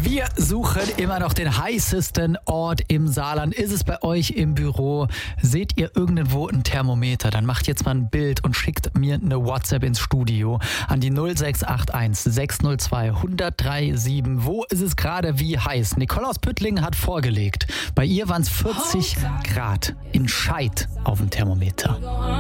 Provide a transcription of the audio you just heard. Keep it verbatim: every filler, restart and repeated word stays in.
Wir suchen immer noch den heißesten Ort im Saarland. Ist es bei euch im Büro? Seht ihr irgendwo ein Thermometer? Dann macht jetzt mal ein Bild und schickt mir eine WhatsApp ins Studio an die null sechs acht eins sechs null zwei eins null drei sieben. Wo ist es gerade wie heiß? Nicole aus Püttlingen hat vorgelegt. Bei ihr waren es vierzig Grad in Scheid auf dem Thermometer.